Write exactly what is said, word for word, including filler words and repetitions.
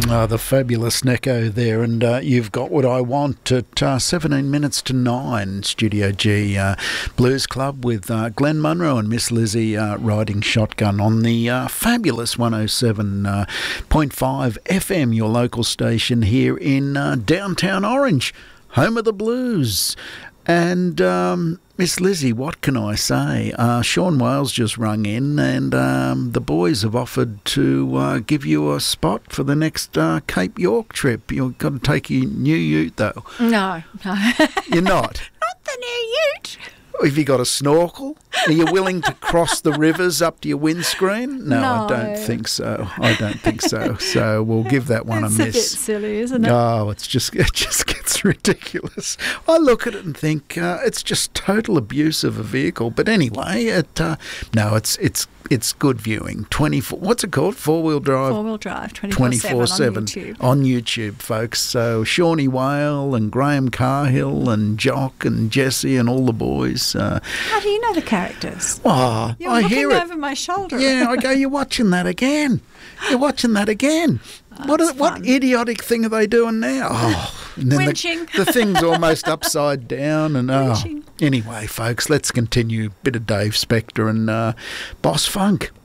Uh, the fabulous Necco there, and uh, you've got what I want at uh, seventeen minutes to nine. Studio G uh, Blues Club with uh, Glenn Munro and Miss Lizzie uh, riding shotgun on the uh, fabulous one oh seven point five F M, your local station here in uh, downtown Orange, home of the blues. And um, Miss Lizzie, what can I say? Uh, Sean Wales just rung in, and um, the boys have offered to uh, give you a spot for the next uh, Cape York trip. You've got to take your new ute, though. No, no. You're not? Not the new ute. Have you got a snorkel? Are you willing to cross the rivers up to your windscreen? No, No. I don't think so. I don't think so. So we'll give that one It's a a miss. bit silly, isn't it? Oh, it's just it just gets ridiculous. I look at it and think uh, it's just total abuse of a vehicle. But anyway, it uh, no, it's it's it's good viewing. Twenty-four. What's it called? Four wheel drive. Four-wheel drive, twenty-four seven on YouTube. on YouTube, folks. So Shawnee Whale and Graham Carhill and Jock and Jesse and all the boys. Uh, How do you know the characters? oh, You're I looking hear it. over my shoulder. Yeah, I go, you're watching that again. You're watching that again. what that's are, what fun. idiotic thing are they doing now? Oh, and then the, Winching. the thing's almost upside down. And oh. Winching. Anyway, folks, let's continue. Bit of Dave Spector and uh, Boss Funk.